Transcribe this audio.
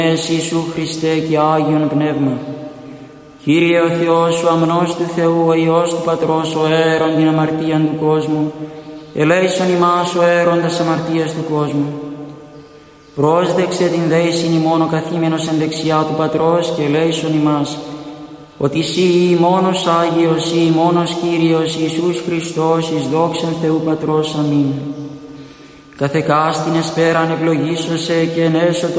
Ιησού Χριστέ και Άγιον Πνεύμα. Κύριε ο Θεός, ο αμνός του Θεού, ο Υιός του Πατρός, ο αίρον την αμαρτίαν του κόσμου, ελέησον ημάς ο αίροντας αμαρτίας του κόσμου. Πρόσδεξε την δέησιν ημών ο καθήμενος εν δεξιά του Πατρός και ελέησον ημάς, ότι Συ μόνος Άγιος, Συ μόνος Κύριος, Ιησούς Χριστός, εις δόξαν Θεού Πατρός. Αμήν. Καθεκάστην εσπέραν ευλογήσωσε και ενέσω το